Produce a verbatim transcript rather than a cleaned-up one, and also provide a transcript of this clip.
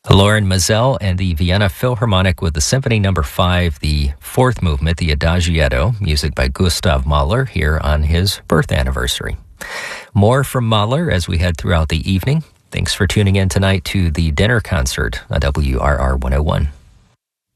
Loren Mazel and the Vienna Philharmonic with the Symphony Number Five, the fourth movement, the Adagietto, music by Gustav Mahler, here on his birth anniversary. More from Mahler as we head throughout the evening. Thanks for tuning in tonight to the dinner concert on W R R one oh one.